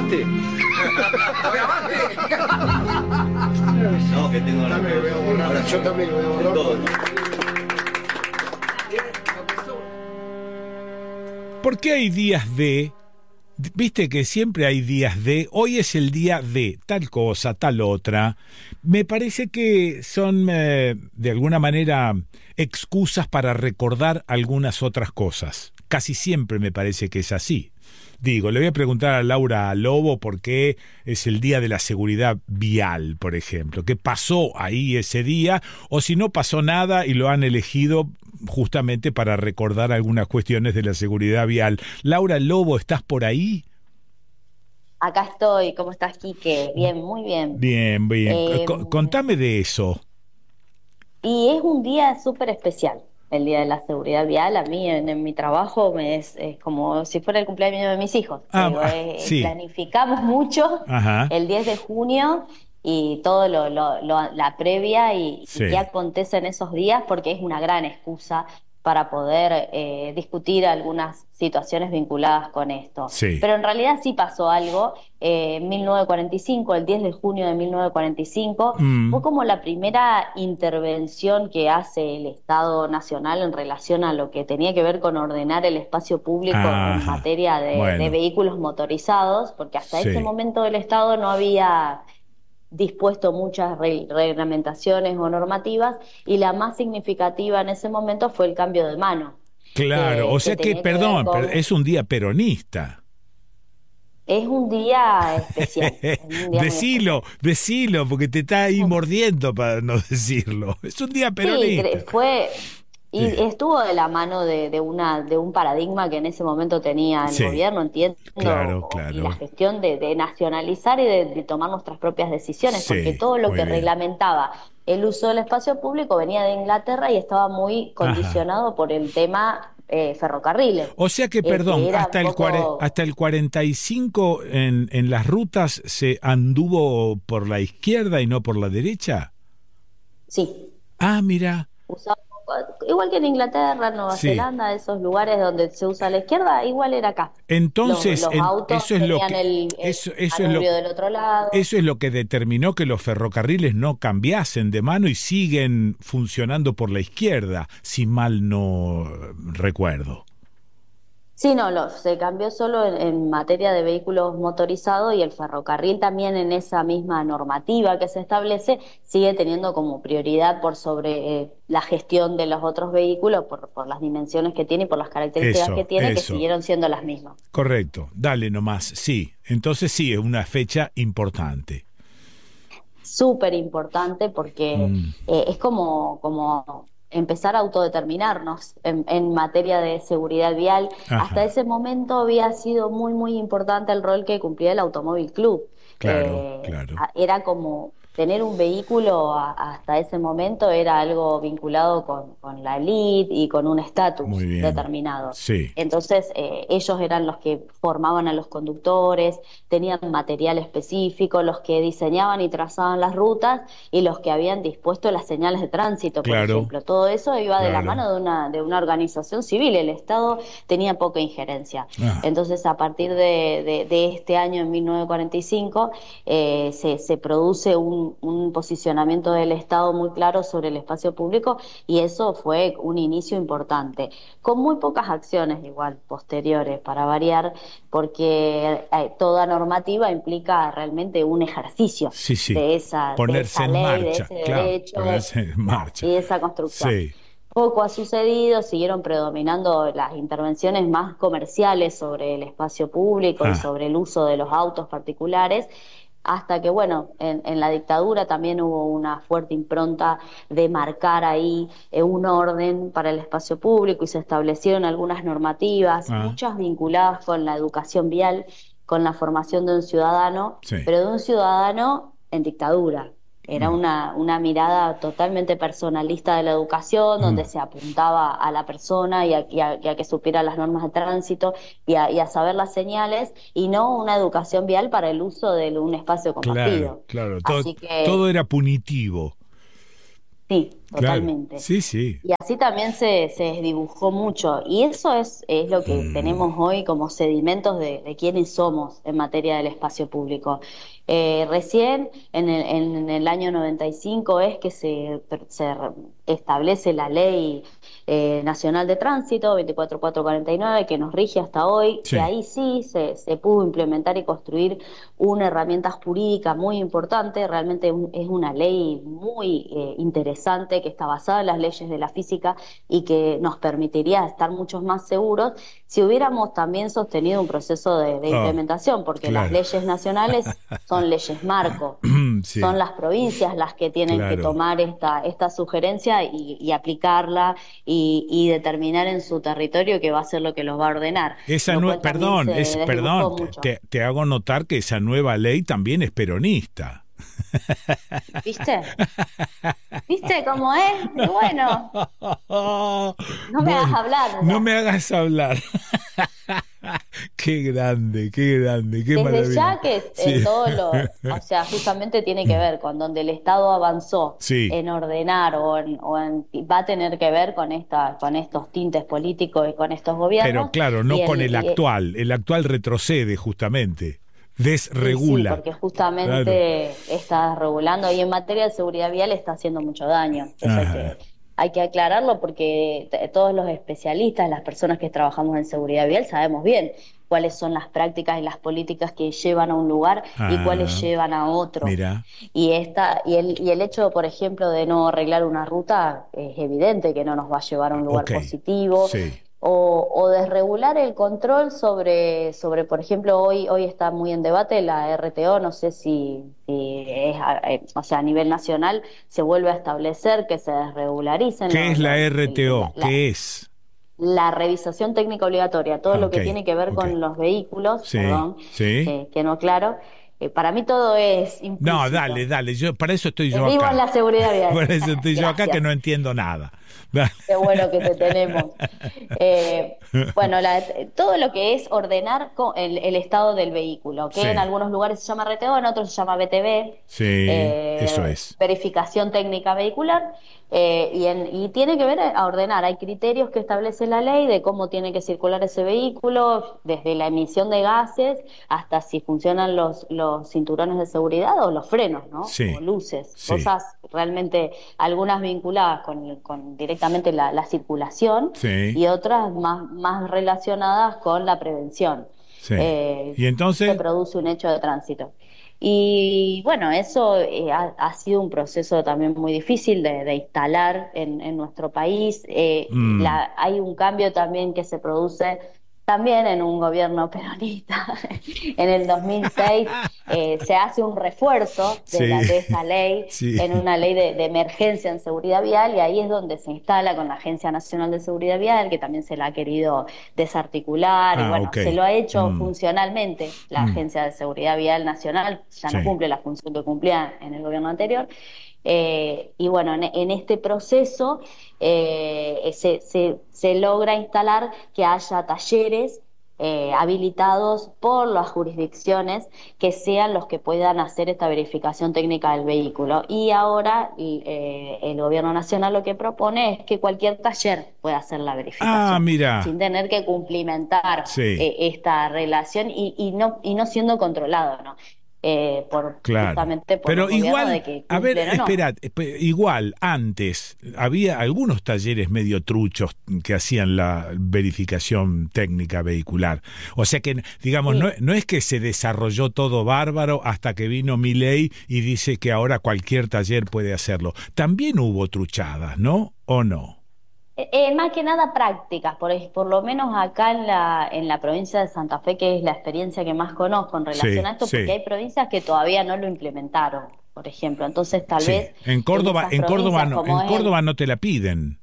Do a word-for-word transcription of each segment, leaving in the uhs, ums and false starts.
avante. No, que tengo la... También me voy a borrar. Ahora Yo también me voy a borrar. Todo. ¿Por qué hay días de... Viste que siempre hay días de... Hoy es el día de tal cosa, tal otra. Me parece que son, eh, de alguna manera, excusas para recordar algunas otras cosas. Casi siempre me parece que es así. Digo, le voy a preguntar a Laura Lobo por qué es el día de la seguridad vial, por ejemplo. ¿Qué pasó ahí ese día? O si no pasó nada y lo han elegido justamente para recordar algunas cuestiones de la seguridad vial. Laura Lobo, ¿estás por ahí? Acá estoy. ¿Cómo estás, Quique? Bien, muy bien. Bien, bien. Eh, C- contame de eso. y es un día súper especial, el Día de la Seguridad Vial. A mí en, en mi trabajo me es, es como si fuera el cumpleaños de mis hijos. Ah, Digo, ah, eh, sí. planificamos mucho Ajá. el diez de junio y todo lo, lo- lo- la previa y, Sí. y qué acontece en esos días, porque es una gran excusa para poder eh, discutir algunas situaciones vinculadas con esto. Sí. Pero en realidad sí pasó algo. Eh, en mil novecientos cuarenta y cinco, el diez de junio de mil novecientos cuarenta y cinco, Mm. fue como la primera intervención que hace el Estado Nacional en relación a lo que tenía que ver con ordenar el espacio público Ajá. en materia de, Bueno. de vehículos motorizados, porque hasta Sí. ese momento el Estado no había dispuesto muchas re- reglamentaciones o normativas, y la más significativa en ese momento fue el cambio de mano. Claro, que- o que sea que, tenía que ver perdón, con- pero es un día peronista. Es un día especial. es un día muy Decilo, decilo, porque te está ahí mordiendo para no decirlo. Es un día Sí, peronista. cre- fue y Sí. estuvo de la mano de, de una de un paradigma que en ese momento tenía el Sí. gobierno, entiendo, Claro, o- claro. y la gestión de, de nacionalizar y de, de tomar nuestras propias decisiones, Sí, porque todo lo muy que bien. reglamentaba el uso del espacio público venía de Inglaterra y estaba muy condicionado por el tema eh, ferrocarriles. O sea que, eh, perdón, era hasta un el, cuare- poco- hasta el cuarenta y cinco en, en las rutas se anduvo por la izquierda y no por la derecha. Sí. Ah, mira. Usaba un poco- igual que en Inglaterra, Nueva Sí. Zelanda, esos lugares donde se usa la izquierda, igual era acá. Entonces, los, los en- autos eso es lo tenían que el, el eso, eso es lo, manubrio del otro lado. eso es lo que determinó que los ferrocarriles no cambiasen de mano y siguen funcionando por la izquierda, si mal no recuerdo. Sí, no, lo, se cambió solo en, en materia de vehículos motorizados, y el ferrocarril también, en esa misma normativa que se establece, sigue teniendo como prioridad por sobre eh, la gestión de los otros vehículos, por, por las dimensiones que tiene y por las características Eso, que tiene, que eso. siguieron siendo las mismas. Correcto, dale nomás, sí. Entonces sí, es una fecha importante. Súper importante porque Mm. eh, es como, como empezar a autodeterminarnos en, en materia de seguridad vial. Ajá. Hasta ese momento había sido muy, muy importante el rol que cumplía el Automóvil Club. Claro, Eh, claro. a- Era como tener un vehículo a- hasta ese momento era algo vinculado con, con la élite y con un estatus Muy bien. determinado. Sí. Entonces, eh, ellos eran los que formaban a los conductores, tenían material específico, los que diseñaban y trazaban las rutas y los que habían dispuesto las señales de tránsito, por Claro. ejemplo. Todo eso iba de la Claro. mano de una, de una organización civil. El Estado tenía poca injerencia. Ah. Entonces, a partir de, de- de este año, en mil novecientos cuarenta y cinco, eh, se, se produce un, un posicionamiento del Estado muy claro sobre el espacio público, y eso fue un inicio importante, con muy pocas acciones igual posteriores, para variar, porque eh, toda normativa implica realmente un ejercicio Sí, sí. de esa, de Ponerse esa en ley, marcha, de ese claro, derecho, ponerse en marcha. y de esa construcción. Sí. Poco ha sucedido, siguieron predominando las intervenciones más comerciales sobre el espacio público Ah. y sobre el uso de los autos particulares, hasta que, bueno, en, en la dictadura también hubo una fuerte impronta de marcar ahí eh, un orden para el espacio público, y se establecieron algunas normativas, Ah. muchas vinculadas con la educación vial, con la formación de un ciudadano, Sí. pero de un ciudadano en dictadura. Era una, una mirada totalmente personalista de la educación, donde Mm. se apuntaba a la persona y a, y a- y a que supiera las normas de tránsito y a, y a saber las señales, y no una educación vial para el uso de un espacio compartido. Claro, claro. Todo, Así que todo era punitivo. sí, Claro, totalmente. sí, sí. Y así también se, se desdibujó mucho. Y eso es, es lo que Mm, tenemos hoy como sedimentos de, de quiénes somos en materia del espacio público. Eh, recién en el, en el año noventa y cinco es que se, se establece la Ley eh, Nacional de Tránsito veinticuatro mil cuatrocientos cuarenta y nueve, que nos rige hasta hoy, que sí, ahí sí se, se pudo implementar y construir una herramienta jurídica muy importante. Realmente un- es una ley muy eh, interesante, que está basada en las leyes de la física y que nos permitiría estar muchos más seguros si hubiéramos también sostenido un proceso de, de oh, implementación, porque las claro. leyes nacionales son leyes marco. Son Sí, las provincias las que tienen que claro. tomar esta, esta sugerencia y, y aplicarla y, y determinar en su territorio qué va a ser lo que los va a ordenar, Esa lo nue- cual también se perdón, es, desdibujó perdón, te, mucho. te- te hago notar que esa nueva ley también es peronista. ¿Viste? ¿Viste cómo es? Y bueno, no me hagas Bueno, hablar no me ya. hagas hablar. Qué grande, qué grande, qué Desde maravilla. ya que Sí, en todo lo, o sea, justamente tiene que ver con donde el Estado avanzó sí, en ordenar o en, o en- va a tener que ver con esta, con estos tintes políticos y con estos pero gobiernos claro, y no con el, el y, actual. El actual retrocede justamente, y sí, desregula. porque Claro. justamente está regulando y en materia de seguridad vial está haciendo mucho daño. Eso hay Ajá. que, hay que aclararlo porque t- todos los especialistas, las personas que trabajamos en seguridad vial, sabemos bien cuáles son las prácticas y las políticas que llevan a un lugar y cuáles Ah, llevan a otro. mira. Y, esta, y, el, y el hecho, por ejemplo, de no arreglar una ruta es evidente que no nos va a llevar a un lugar Ok. positivo. Sí. O, o desregular el control sobre, sobre, por ejemplo, hoy, hoy está muy en debate la R T O, no sé si, si es, a- eh, o sea, a nivel nacional se vuelve a establecer que se desregularicen ¿Qué los, es la los- el- la, R T O? la- ¿Qué es? la revisión técnica obligatoria, todo Ah, lo ok, que tiene que ver ok. con los vehículos, Sí, perdón, sí. eh, que no claro, eh, para mí todo es No, dale, implícito. dale, yo para eso estoy Eh, yo Vivo en acá. la seguridad vial. Por eso estoy yo acá que Gracias. no entiendo nada. Qué bueno que te tenemos. Eh, bueno, la- todo lo que es ordenar co- el, el estado del vehículo, que en Sí, algunos lugares se llama R T O, en otros se llama B T V, sí, eso eh, es. verificación técnica vehicular, eh, y, en- y tiene que ver a ordenar. Hay criterios que establece la ley de cómo tiene que circular ese vehículo, desde la emisión de gases hasta si funcionan los, los cinturones de seguridad o los frenos, ¿no? O Sí, luces, sí, cosas realmente, algunas vinculadas con, con directamente la, la circulación sí, y otras más, más relacionadas con la prevención. sí. Eh, Y se entonces, produce un hecho de tránsito. Y bueno, eso eh, ha, ha sido un proceso también muy difícil de, de instalar en, en nuestro país. Eh, mm, la- hay un cambio también que se produce también en un gobierno peronista. En el dos mil seis eh, se hace un refuerzo de, sí, la, de esta ley sí. en una ley de, de emergencia en seguridad vial y ahí es donde se instala con la Agencia Nacional de Seguridad Vial, que también se la ha querido desarticular y Ah, bueno, ok. se lo ha hecho Mm, funcionalmente la mm, Agencia de Seguridad Vial Nacional, ya no sí, cumple la función que cumplía en el gobierno anterior. Eh, y bueno, en, en este proceso eh, se, se, se logra instalar que haya talleres eh, habilitados por las jurisdicciones que sean los que puedan hacer esta verificación técnica del vehículo. Y ahora eh, el gobierno nacional lo que propone es que cualquier taller pueda hacer la Ah, verificación, mira, sin tener que cumplimentar sí, eh, esta relación y, y, no, y no siendo controlado, ¿no? Eh, por, claro. justamente por los Pero gobiernos igual, de que a ver, cumplen o no. esperad, espe- igual, antes había algunos talleres medio truchos que hacían la verificación técnica vehicular. O sea que, digamos, no, Sí. no es que se desarrolló todo bárbaro hasta que vino Milei y dice que ahora cualquier taller puede hacerlo. También hubo truchadas, ¿no? ¿O no? Eh, eh, más que nada prácticas, por, ej- por lo menos acá en la, en la provincia de Santa Fe, que es la experiencia que más conozco en relación Sí, a esto, porque sí. hay provincias que todavía no lo implementaron, por ejemplo. Entonces, tal Sí, vez en en Córdoba, esas en Córdoba provincias, no, como en es en, Córdoba no te la piden.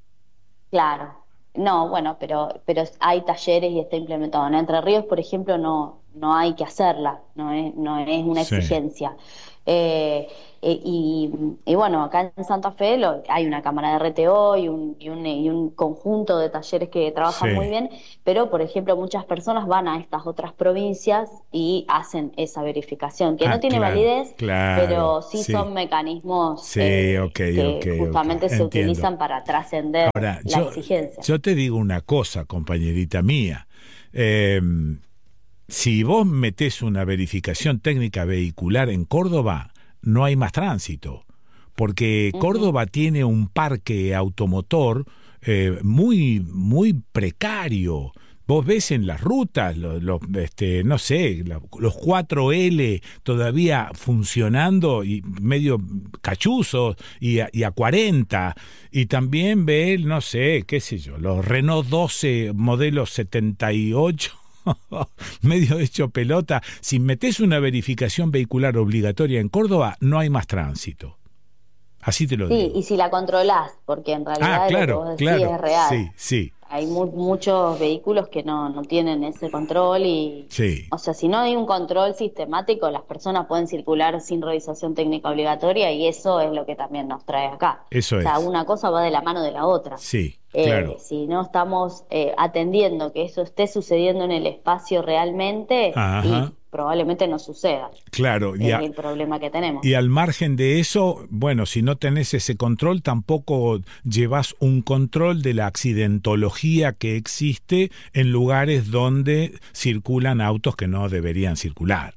claro, no, bueno, pero, pero hay talleres y está implementado. En Entre Ríos, por ejemplo, no, no hay que hacerla, no es, no es una Sí, exigencia. Eh, Eh, y, y bueno, acá en Santa Fe lo, hay una cámara de R T O y un, y, un, y un conjunto de talleres que trabajan sí. muy bien, pero por ejemplo muchas personas van a estas otras provincias y hacen esa verificación, que Ah, no tiene claro, validez, claro, pero sí sí. son mecanismos Sí, eh, ok, ok, que ok, justamente se entiendo. utilizan para trascender Ahora, la yo, exigencia. yo te digo una cosa, compañerita mía. Eh, si vos metés una verificación técnica vehicular en Córdoba, no hay más tránsito, porque Ujú. Córdoba tiene un parque automotor eh, muy, muy precario. Vos ves en las rutas, los, los, este, no sé, la- los cuatro L todavía funcionando y medio cachuzos y a, y a cuarenta. Y también ves, no sé, qué sé yo, los Renault doce modelo setenta y ocho medio hecho pelota. Si metés una verificación vehicular obligatoria en Córdoba, no hay más tránsito. Así te lo Sí, y digo. si la controlás, porque en Ah, realidad lo que claro, vos decís claro. es real. Sí, sí, Hay mu- muchos vehículos que no, no tienen ese control y, sí. o sea, si no hay un control sistemático, las personas pueden circular sin revisación técnica obligatoria y eso es lo que también nos trae acá. Eso O sea, es. una cosa va de la mano de la otra. Sí, Eh, claro. si no estamos eh, atendiendo que eso esté sucediendo en el espacio realmente, Ajá, y probablemente no suceda. claro. Y, Es a- el problema que tenemos. y al margen de eso, bueno, si no tenés ese control, tampoco llevas un control de la accidentología que existe en lugares donde circulan autos que no deberían circular.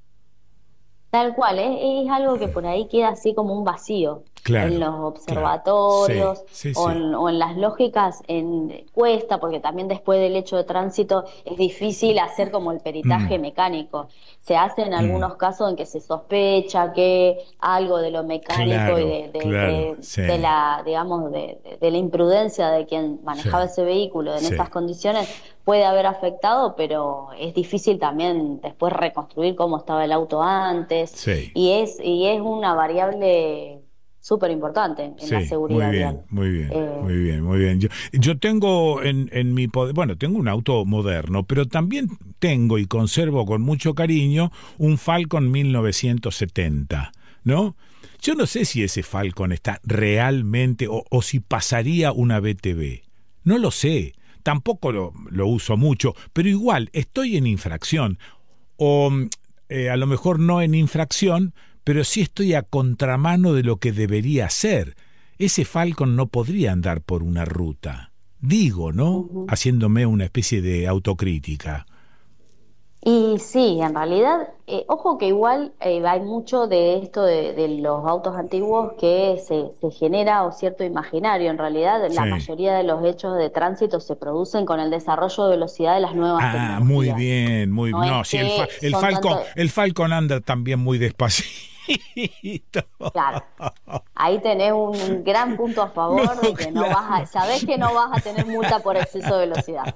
Tal cual, ¿eh? Es algo que por ahí queda así como un vacío en Claro, los claro. Sí, observatorios sí, o sí. en, o en las lógicas en cuesta, porque también después del hecho de tránsito es difícil hacer como el peritaje Mm, mecánico. Se hace en mm. algunos casos en que se sospecha que algo de lo mecánico y Claro, de, de, claro. de, Sí, de la, digamos, de, de- de la imprudencia de quien sí, manejaba ese vehículo en sí. esas condiciones puede haber afectado, pero es difícil también después reconstruir cómo estaba el auto antes. Sí, Y es, y es una variable súper importante en la sí, muy seguridad bien, vial. muy bien, Eh, muy bien, muy bien. Yo, yo tengo en, en mi poder, bueno, tengo un auto moderno, pero también tengo y conservo con mucho cariño un Falcon mil novecientos setenta, ¿no? Yo no sé si ese Falcon está realmente o, o si pasaría una B T V. No lo sé. Tampoco lo, lo uso mucho, pero igual estoy en infracción. O eh, a lo mejor no en infracción, pero sí estoy a contramano de lo que debería ser. Ese Falcon no podría andar por una ruta. Digo, ¿no? ujú. Haciéndome una especie de autocrítica. Y sí, en realidad, eh, ojo que igual eh, hay mucho de esto de, de los autos antiguos que se, se genera o cierto imaginario. En realidad, la Sí. mayoría de los hechos de tránsito se producen con el desarrollo de velocidad de las nuevas Ah, muy tecnologías. bien, muy No bien. es No, sí, el, fa- que el son Falcon, tanto, el Falcon anda también muy despacito. claro. Ahí tenés un gran punto a No, favor de que no vas a, claro. sabés que no vas a tener multa por exceso de velocidad.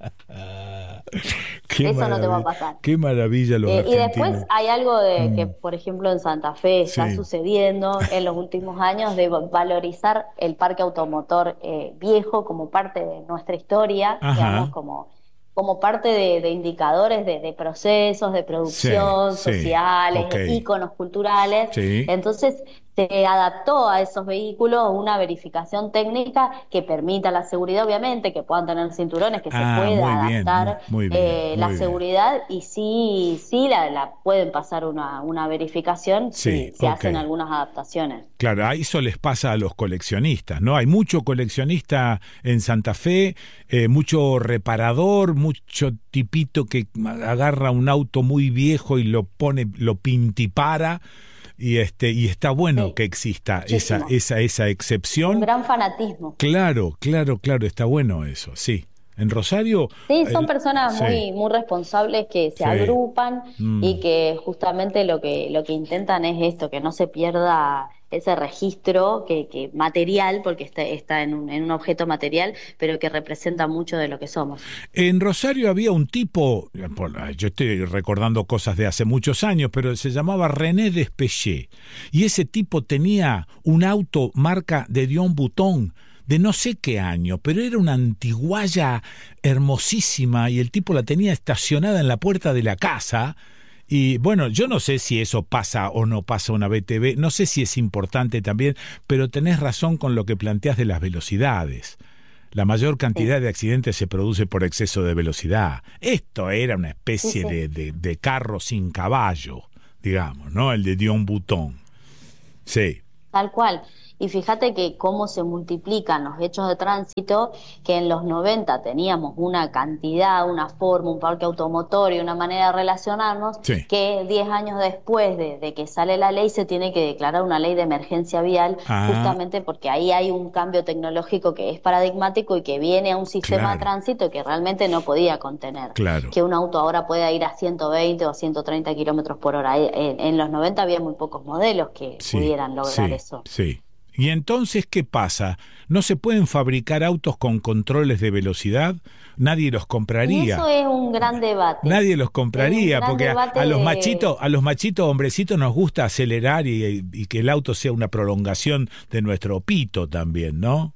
Qué Eso no te va a maravilla, pasar. qué maravilla los Eh, y después argentinos. hay algo de que, Mm, por ejemplo, en Santa Fe está sí. sucediendo en los últimos años de va- valorizar el parque automotor eh, viejo como parte de nuestra historia, digamos, Ajá. como, como parte de, de indicadores de, de procesos, de Sí, producción, sí. sociales, Ok. íconos culturales. Sí. Entonces, se adaptó a esos vehículos una verificación técnica que permita la seguridad, obviamente, que puedan tener cinturones, que se Ah, pueda muy bien, mu- adaptar muy bien, eh, la muy bien. seguridad y sí, sí la, la pueden pasar una, una verificación Sí, si se ok. hacen algunas adaptaciones. Claro, a eso les pasa a los coleccionistas, ¿no? Hay mucho coleccionista en Santa Fe, eh, mucho reparador, mucho tipito que agarra un auto muy viejo y lo pone, lo pintipara, y este, y está bueno Sí, que exista esa, muchísimo. esa, esa Un excepción. gran fanatismo. Claro, claro, claro, está bueno eso, sí. En Rosario, Sí, son el- personas sí, muy, muy responsables que se sí. agrupan Mm. y que justamente lo que, lo que intentan es esto, que no se pierda ese registro que, que material, porque está, está en un, en un objeto material, pero que representa mucho de lo que somos. En Rosario había un tipo, por- yo estoy recordando cosas de hace muchos años, pero se llamaba René Despechés. Y ese tipo tenía un auto marca de Dion Bouton, de no sé qué año, pero era una antiguaya hermosísima y el tipo la tenía estacionada en la puerta de la casa Y bueno, yo no sé si eso pasa o no pasa una B T V, no sé si es importante también, pero tenés razón con lo que planteás de las velocidades. La mayor cantidad sí. de accidentes se produce por exceso de velocidad. Esto era una especie sí, sí. De, de, de carro sin caballo, digamos, ¿no? El de Dion Bouton. Sí. Tal cual. Y fíjate que cómo se multiplican los hechos de tránsito, que en los noventa teníamos una cantidad, una forma, un parque automotor y una manera de relacionarnos, sí. que diez años después de, de que sale la ley se tiene que declarar una ley de emergencia vial, ah. justamente porque ahí hay un cambio tecnológico que es paradigmático y que viene a un sistema claro. de tránsito que realmente no podía contener. Claro. Que un auto ahora pueda ir a ciento veinte o ciento treinta kilómetros por hora. En, en los noventa había muy pocos modelos que sí. pudieran lograr sí. eso. Sí. ¿Y entonces qué pasa? ¿No se pueden fabricar autos con controles de velocidad? Nadie los compraría. Y eso es un gran debate. Nadie los compraría, porque a, a los machitos, a los machitos hombrecitos nos gusta acelerar y, y que el auto sea una prolongación de nuestro pito también, ¿no?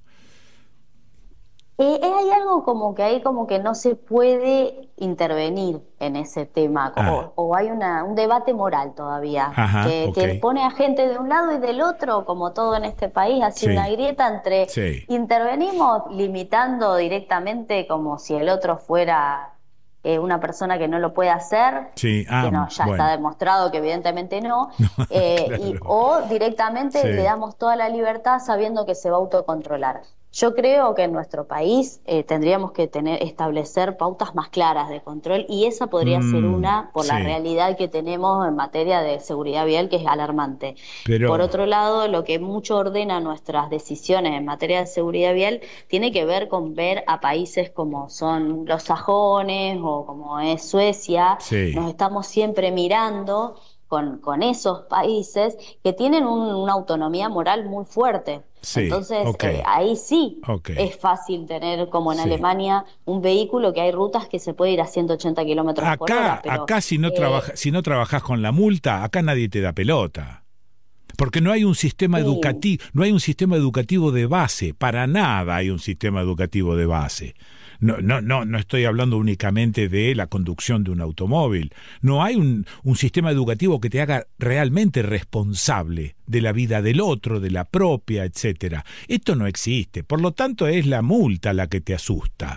Eh, hay algo como que ahí como que no se puede intervenir en ese tema, ah. o, o hay una, un debate moral todavía, Ajá, que, okay. que pone a gente de un lado y del otro, como todo en este país, así sí. una grieta entre sí. intervenimos limitando directamente como si el otro fuera eh, una persona que no lo puede hacer, sí. ah, que no, ya bueno. está demostrado que evidentemente no, eh, claro. y, o directamente sí. le damos toda la libertad sabiendo que se va a autocontrolar. Yo creo que en nuestro país eh, tendríamos que tener establecer pautas más claras de control y esa podría mm, ser una por sí. la realidad que tenemos en materia de seguridad vial, que es alarmante. Pero... Por otro lado, lo que mucho ordena nuestras decisiones en materia de seguridad vial tiene que ver con ver a países como son los sajones o como es Suecia. Sí. Nos estamos siempre mirando con, con esos países que tienen un, una autonomía moral muy fuerte. Sí, Entonces, okay. eh, ahí sí okay. es fácil tener, como en sí. Alemania, un vehículo que hay rutas que se puede ir a ciento ochenta kilómetros por hora. Pero, acá, si no, eh, trabaja, si no trabajas con la multa, acá nadie te da pelota. Porque no hay un sistema sí. educativo, no hay un sistema educativo de base, para nada hay un sistema educativo de base. No, no, no, no estoy hablando únicamente de la conducción de un automóvil. No hay un, un sistema educativo que te haga realmente responsable de la vida del otro, de la propia, etcétera. Esto no existe. Por lo tanto, es la multa la que te asusta.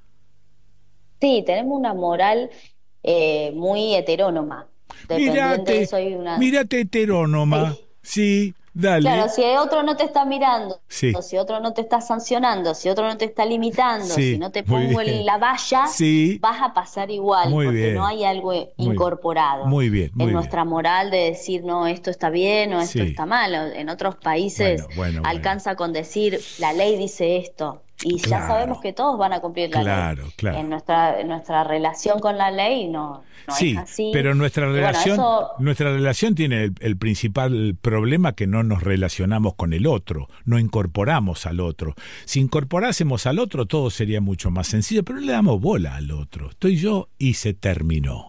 Sí, tenemos una moral eh, muy heterónoma. Mírate, soy una... mírate heterónoma. Sí. Sí, dale. Claro, si otro no te está mirando, sí. si otro no te está sancionando, si otro no te está limitando, sí, si no te pongo en la valla, sí. vas a pasar igual, muy porque bien. no hay algo muy incorporado muy bien, muy en bien. nuestra moral de decir, no, esto está bien o esto sí. está mal. En otros países bueno, bueno, alcanza bueno. con decir, la ley dice esto. Y claro, ya sabemos que todos van a cumplir la claro, ley. Claro. En nuestra, en nuestra relación con la ley no, no sí, es así. Pero nuestra relación, bueno, eso... nuestra relación tiene el, el principal problema que no nos relacionamos con el otro, no incorporamos al otro. Si incorporásemos al otro todo sería mucho más sencillo, pero no le damos bola al otro. Estoy yo y se terminó.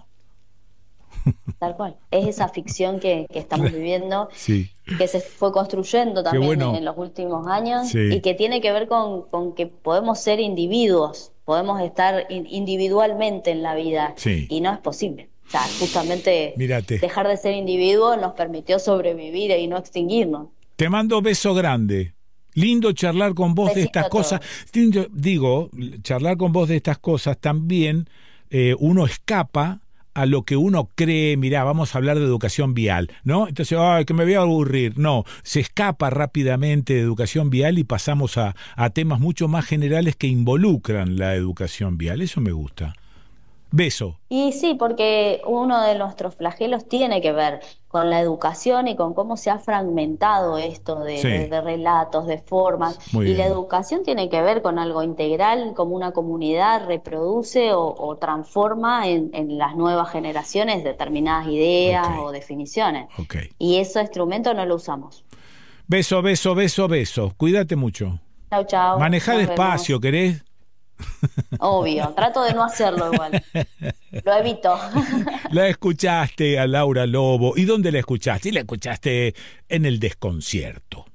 Tal cual. Es esa ficción que, que estamos viviendo, sí. que se fue construyendo también bueno. en, en los últimos años sí. y que tiene que ver con, con que podemos ser individuos, podemos estar in, individualmente en la vida sí. y no es posible. O sea, justamente Mírate. dejar de ser individuo nos permitió sobrevivir y no extinguirnos. Te mando beso grande. Lindo charlar con vos Besito de estas cosas. Lindo, digo, charlar con vos de estas cosas también eh, uno escapa a lo que uno cree, mirá, vamos a hablar de educación vial, ¿no? Entonces, ay, que me voy a aburrir. No, se escapa rápidamente de educación vial y pasamos a, a temas mucho más generales que involucran la educación vial. Eso me gusta. Beso. Y sí, porque uno de nuestros flagelos tiene que ver con la educación y con cómo se ha fragmentado esto de, sí. de, de relatos, de formas. Muy y bien. La educación tiene que ver con algo integral, como una comunidad reproduce o, o transforma en, en las nuevas generaciones determinadas ideas okay. o definiciones. Okay. Y ese instrumento no lo usamos. Beso, beso, beso, beso. Cuídate mucho. Chau, chau. Manejá despacio, ¿querés? Obvio, trato de no hacerlo igual. Lo evito. La escuchaste a Laura Lobo. ¿Y dónde la escuchaste? La escuchaste en El Desconcierto.